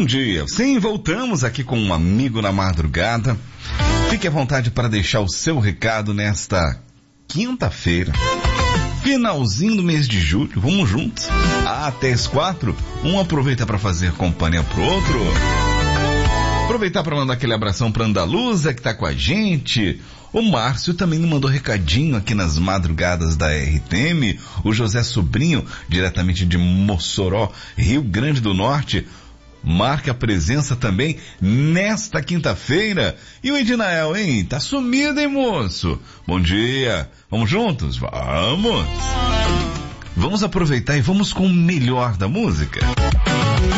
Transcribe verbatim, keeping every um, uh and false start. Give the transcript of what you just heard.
Bom dia. Sim, voltamos aqui com um amigo na madrugada. Fique à vontade para deixar o seu recado nesta quinta-feira. Finalzinho do mês de julho, vamos juntos. Até as quatro, um aproveita para fazer companhia pro outro. Aproveitar para mandar aquele abração para Andaluza que tá com a gente. O Márcio também me mandou recadinho aqui nas madrugadas da R T M. O José Sobrinho, diretamente de Mossoró, Rio Grande do Norte, marca a presença também nesta quinta-feira. E o Edinael, hein? Tá sumido, hein, moço? Bom dia. Vamos juntos? Vamos. Vamos aproveitar e vamos com o melhor da música.